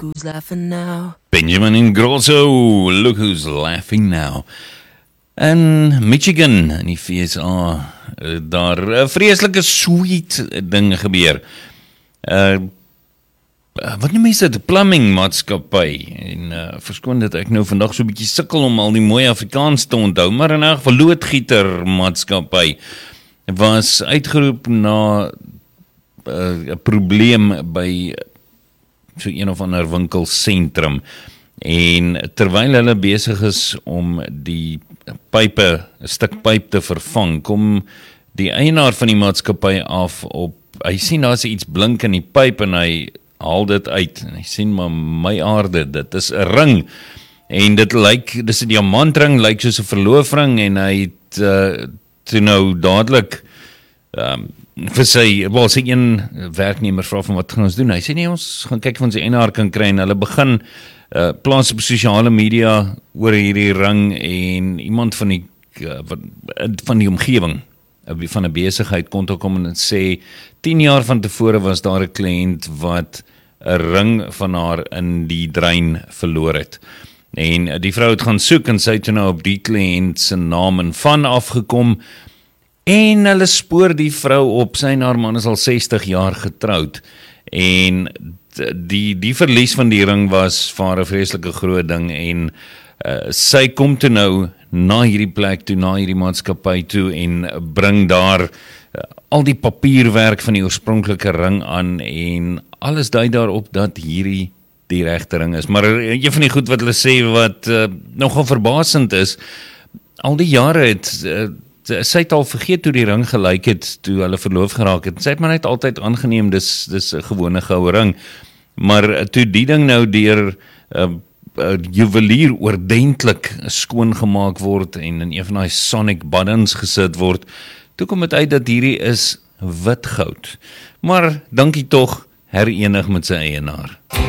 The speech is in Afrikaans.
who's laughing now. Benjamin Ingrosso, look who's laughing now. In Michigan, in die VSA, daar 'n vreeslike sweet ding gebeur. Wat noem mense dit? Plumbing maatskappy. En verskoon dit ek nou vandag so 'n bietjie sukkel om al die mooi Afrikaans te onthou, maar in 'n geval loodgieter maatskappy was uitgeroep na 'n probleem by so een of ander winkelsentrum. En terwyl hulle besig is om die pype, 'n stuk pyp te vervang, kom die eienaar van die maatskappy af op, hy sien daar's iets blink in die pyp en hy haal dit uit en hy sien maar my aarde, dit is 'n ring en dit lyk, dis 'n diamantring, lyk soos 'n verloofring en hy het toe nou dadelik vir sy een werknemer vra van wat gaan ons doen? Hy sê nee, ons gaan kyk of ons die eienaar kan kry en hulle begin plaas op sosiale media oor hierdie ring en iemand van die omgewing van 'n besigheid kon toe kom en sê 10 jaar van tevore was daar 'n kliënt wat 'n ring van haar in die drein verloor het. En die vrou het gaan soek en sy het toe nou op die kliënt se naam en van afgekom en hulle spoor die vrou op. Sy en haar man is al 60 jaar getroud en die verlies van die ring was vir haar 'n vreeslike groot ding en sy kom toe nou na hierdie plek toe, na hierdie maatskappy toe en bring daar al die papierwerk van die oorspronklike ring aan en alles dui daarop dat hierdie die regte ring is. Maar een van die goed wat hulle sê wat nogal verbasend is, al die jare het sy het al vergeet hoe die ring gelyk het toe hulle verloof geraak het. Sy het maar net altyd aangeneem dis 'n gewone goue ring. Maar toe die ding nou deur juwelier oordentlik skoongemaak word en in een van daai sonic buttons gesit word, toe kom dit uit dat hierdie is wit goud. Maar dankie tog, herenig met sy eienaar.